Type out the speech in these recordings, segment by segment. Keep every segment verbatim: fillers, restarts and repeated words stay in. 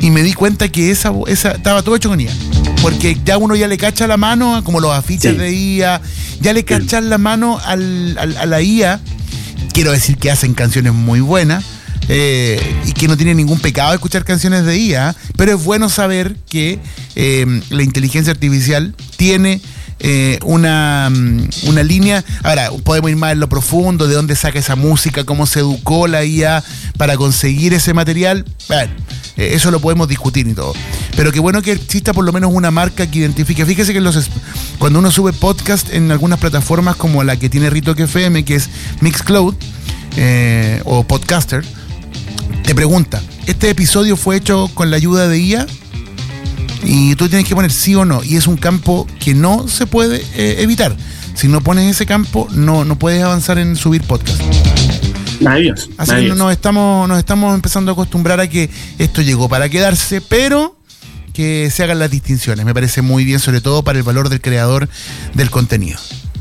y me di cuenta que esa, esa estaba todo hecho con I A. Porque ya uno ya le cacha la mano, como los afiches sí. de I A, ya le cachas sí. la mano al, al, a la I A. Quiero decir que hacen canciones muy buenas eh, y que no tiene ningún pecado escuchar canciones de I A, pero es bueno saber que eh, la inteligencia artificial tiene eh, una, una línea. Ahora, podemos ir más en lo profundo, de dónde saca esa música, cómo se educó la I A para conseguir ese material. Bueno, eh, eso lo podemos discutir y todo. Pero qué bueno que exista por lo menos una marca que identifique. Fíjese que los, cuando uno sube podcast en algunas plataformas como la que tiene Ritoque F M, que es Mixcloud, eh, o Podcaster, te pregunta, ¿este episodio fue hecho con la ayuda de I A? Y tú tienes que poner sí o no. Y es un campo que no se puede eh, evitar. Si no pones ese campo, no, no puedes avanzar en subir podcast. Maravilloso. Así que nos estamos, nos estamos empezando a acostumbrar a que esto llegó para quedarse, pero que se hagan las distinciones. Me parece muy bien, sobre todo para el valor del creador del contenido.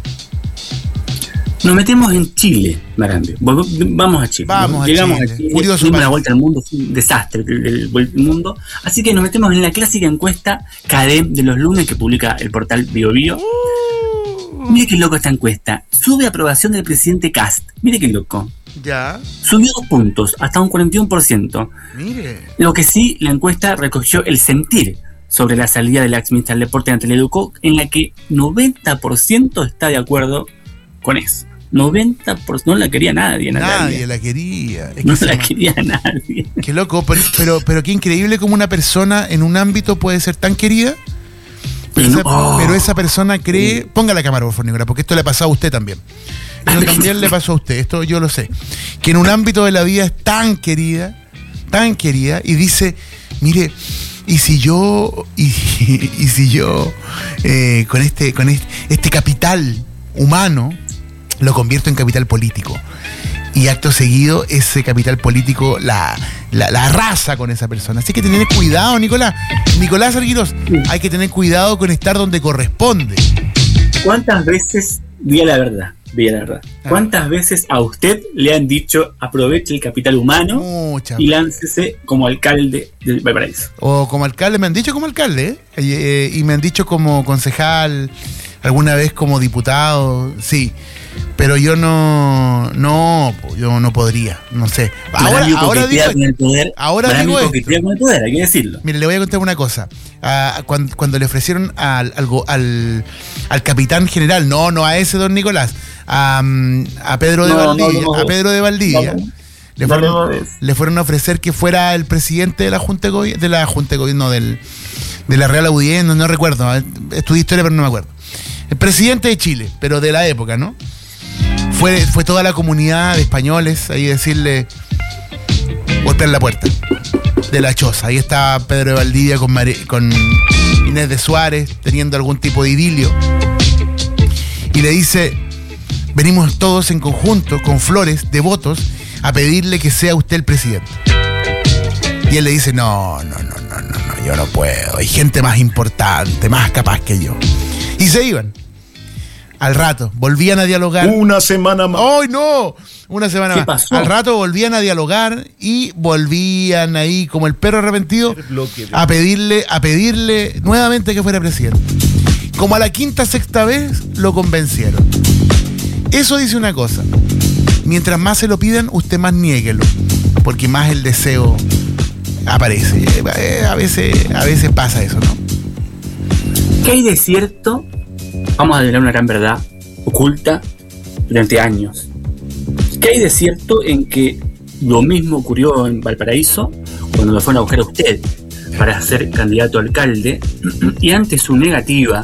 Nos metemos en Chile, Marambio. Vamos a Chile. Vamos Llegamos a Chile. a Chile. Curioso. Dimos la vuelta al mundo, fue un desastre del mundo. Así que nos metemos en la clásica encuesta C A D E M de los lunes que publica el portal BioBio. Uh. Mire qué loco esta encuesta. Sube aprobación del presidente Kast. Mire qué loco. Ya. Subió dos puntos, hasta un cuarenta y uno por ciento. Mire. Lo que sí, la encuesta recogió el sentir sobre la salida del ex ministro del deporte ante Teleducó, en la que noventa por ciento está de acuerdo con eso. noventa por ciento, no la quería nadie, Natalia. Nadie la quería. Es no que la se... quería nadie. Qué loco, pero, pero, pero qué increíble como una persona en un ámbito puede ser tan querida. Pero, no, esa, oh, pero esa persona cree... Sí. Ponga la cámara, por favor, Nicolás, porque esto le ha pasado a usted también. Esto también le pasó a usted, esto yo lo sé. Que en un ámbito de la vida es tan querida, tan querida, y dice, mire, y si yo, y, y si yo, eh, con este, con este, este capital humano, lo convierto en capital político. Y acto seguido, ese capital político la, la, la arrasa con esa persona. Así que tener cuidado, Nicolás. Nicolás Arguiros, hay que tener cuidado con estar donde corresponde. ¿Cuántas veces, diga la verdad, diga la verdad, cuántas ah. veces a usted le han dicho aproveche el capital humano Muchas y láncese como alcalde del Valparaíso? O como alcalde, me han dicho como alcalde, ¿eh? Eh, y me han dicho como concejal, alguna vez como diputado, sí. Pero yo no, no, yo no podría, no sé. Ahora, ahora digo, con el poder, ahora digo esto. Con el poder, hay que decirlo. Mire, le voy a contar una cosa. Uh, cuando, cuando le ofrecieron al, al, al, al capitán general, no, no a ese don Nicolás, a, a Pedro de no, Valdivia, no, no, a Pedro de Valdivia, no, le, fueron, no, le fueron a ofrecer que fuera el presidente de la Junta de Gobierno, de la Junta de Gobierno, del, de la Real Audiencia, no, no recuerdo, estudié historia pero no me acuerdo. El presidente de Chile, pero de la época, ¿no? Fue, fue toda la comunidad de españoles ahí decirle, golpear la puerta de la choza. Ahí está Pedro de Valdivia con, Mare, con Inés de Suárez, teniendo algún tipo de idilio. Y le dice, venimos todos en conjunto, con flores, devotos, a pedirle que sea usted el presidente. Y él le dice, no, no, no, no, no, no, yo no puedo. Hay gente más importante, más capaz que yo. Y se iban. Al rato, volvían a dialogar. Una semana más. ¡Ay, no! Una semana ¿Qué más. pasó? Al rato volvían a dialogar y volvían ahí, como el perro arrepentido, a pedirle, a pedirle nuevamente que fuera presidente. Como a la quinta, sexta vez, lo convencieron. Eso dice una cosa. Mientras más se lo pidan, usted más niéguelo. Porque más el deseo aparece. A veces, a veces pasa eso, ¿no? ¿Qué hay de cierto? Vamos a develar una gran verdad oculta durante años. ¿Qué hay de cierto en que lo mismo ocurrió en Valparaíso cuando lo fueron a buscar a usted para ser candidato a alcalde y ante su negativa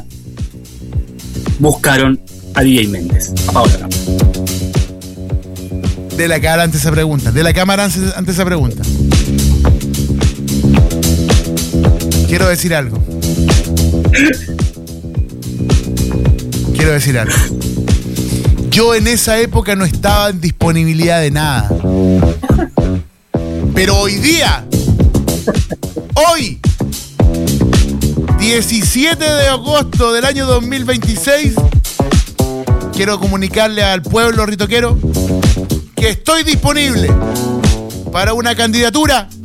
buscaron a D J Méndez, a Paola Campos? De la cara ante esa pregunta, de la cámara ante esa pregunta. Quiero decir algo. Quiero decir algo. Yo en esa época no estaba en disponibilidad de nada. Pero hoy día, hoy, diecisiete de agosto del año dos mil veintiséis, quiero comunicarle al pueblo ritoquero que estoy disponible para una candidatura